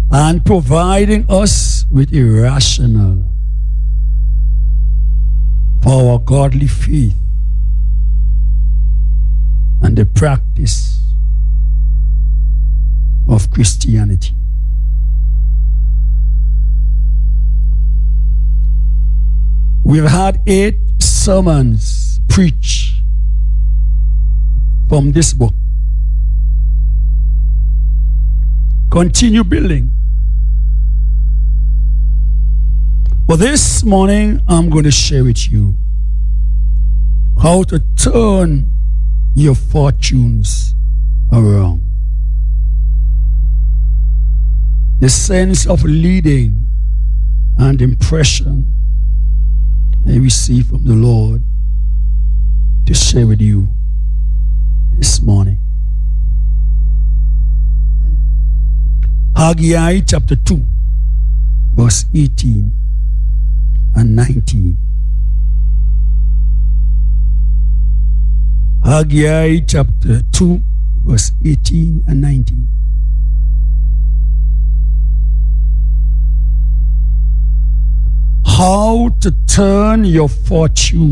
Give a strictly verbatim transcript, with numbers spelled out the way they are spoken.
and providing us with a rationale for our godly faith and the practice of Christianity. We've had eight sermons preached from this book. Continue building. But this morning, I'm going to share with you how to turn your fortunes around. The sense of leading and impression I receive from the Lord to share with you this morning. Haggai chapter two, verse eighteen and nineteen. Haggai chapter two, verse eighteen and nineteen. How to turn your fortune